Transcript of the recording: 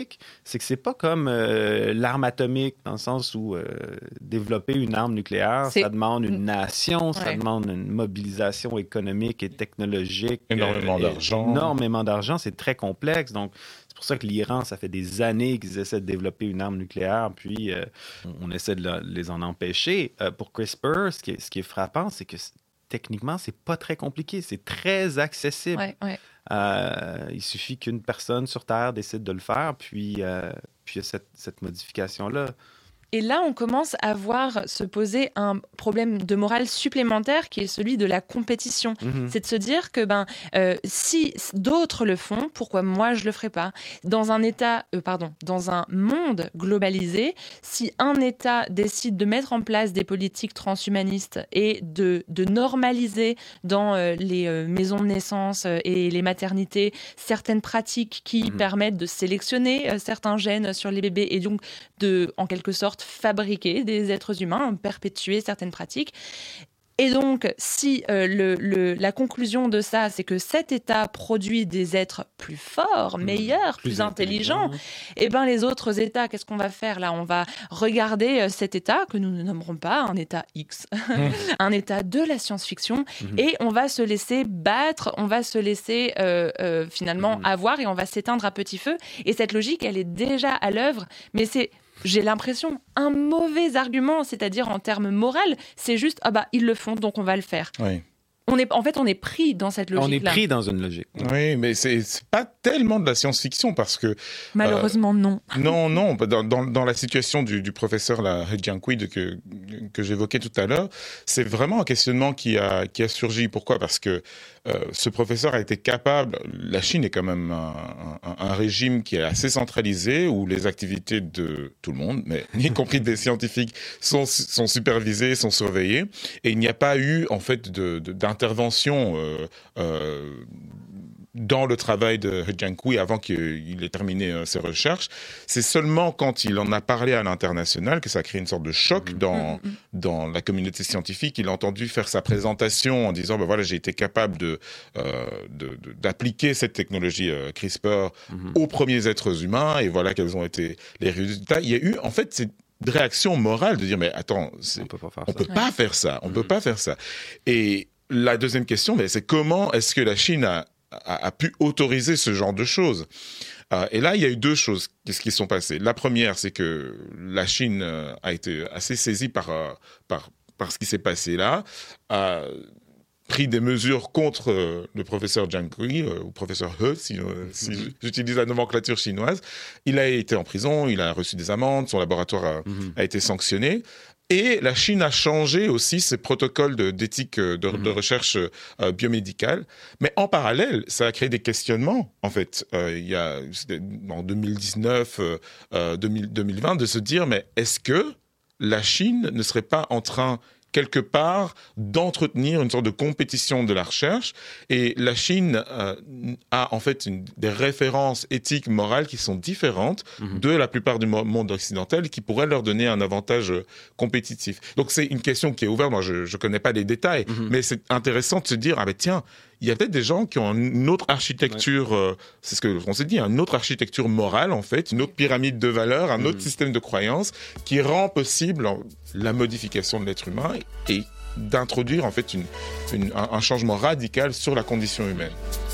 c'est que c'est pas comme l'arme atomique, dans le sens où développer une arme nucléaire, ça demande une nation, ça demande une mobilisation économique et technologique. Énormément d'argent. Énormément d'argent, c'est très complexe. Donc, c'est pour ça que l'Iran, ça fait des années qu'ils essaient de développer une arme nucléaire, puis on essaie de les en empêcher. Pour CRISPR, ce qui est frappant, c'est que techniquement, c'est pas très compliqué, c'est très accessible. Il suffit qu'une personne sur Terre décide de le faire, puis il y a cette modification-là. Et là, on commence à voir se poser un problème de morale supplémentaire qui est celui de la compétition. C'est de se dire que si d'autres le font, pourquoi moi je le ferais pas ? Dans un monde globalisé, si un État décide de mettre en place des politiques transhumanistes et de normaliser dans les maisons de naissance et les maternités certaines pratiques qui permettent de sélectionner certains gènes sur les bébés et donc de, en quelque sorte, fabriquer des êtres humains, perpétuer certaines pratiques. Et donc, si la conclusion de ça, c'est que cet État produit des êtres plus forts, meilleurs, plus intelligents, et ben les autres États, qu'est-ce qu'on va faire là ? On va regarder cet État, que nous ne nommerons pas un État X, un État de la science-fiction, et on va se laisser battre, on va se laisser finalement avoir, et on va s'éteindre à petit feu. Et cette logique, elle est déjà à l'œuvre, mais c'est... J'ai l'impression, un mauvais argument, c'est-à-dire en termes moraux, c'est juste « ah bah, ils le font, donc on va le faire ». On est pris dans cette logique-là. On est pris dans une logique. Oui, mais c'est pas tellement de la science-fiction parce que... Malheureusement, non. Non. Dans la situation du professeur He Jiankui que j'évoquais tout à l'heure, c'est vraiment un questionnement qui a surgi. Pourquoi ? Parce que ce professeur a été capable... La Chine est quand même un régime qui est assez centralisé, où les activités de tout le monde, mais y compris des scientifiques, sont supervisées, sont surveillées. Et il n'y a pas eu, en fait, d'intervention dans le travail de He Jiankui avant qu'il ait terminé ses recherches. C'est seulement quand il en a parlé à l'international que ça a créé une sorte de choc dans la communauté scientifique. Il a entendu faire sa présentation en disant voilà, j'ai été capable d'appliquer cette technologie CRISPR aux premiers êtres humains et voilà quels ont été les résultats. Il y a eu en fait cette réaction morale de dire mais attends, on peut pas faire ça. On peut pas faire ça. Et la deuxième question, c'est comment est-ce que la Chine a pu autoriser ce genre de choses. Et là, il y a eu deux choses qui sont passées. La première, c'est que la Chine a été assez saisie par ce qui s'est passé là, a pris des mesures contre le professeur Jiankui, ou professeur He, si j'utilise la nomenclature chinoise. Il a été en prison, il a reçu des amendes, son laboratoire a été sanctionné. Et la Chine a changé aussi ses protocoles d'éthique de recherche biomédicale. Mais en parallèle, ça a créé des questionnements, en fait. Il y a, en 2019, 2020, de se dire, mais est-ce que la Chine ne serait pas en train quelque part d'entretenir une sorte de compétition de la recherche, et la Chine a en fait des références éthiques, morales qui sont différentes de la plupart du monde occidental, qui pourraient leur donner un avantage compétitif. Donc c'est une question qui est ouverte, moi je connais pas les détails, mais c'est intéressant de se dire, tiens, il y a peut-être des gens qui ont une autre architecture, c'est ce qu'on s'est dit, une autre architecture morale en fait, une autre pyramide de valeurs, un autre système de croyances qui rend possible la modification de l'être humain et d'introduire en fait un changement radical sur la condition humaine.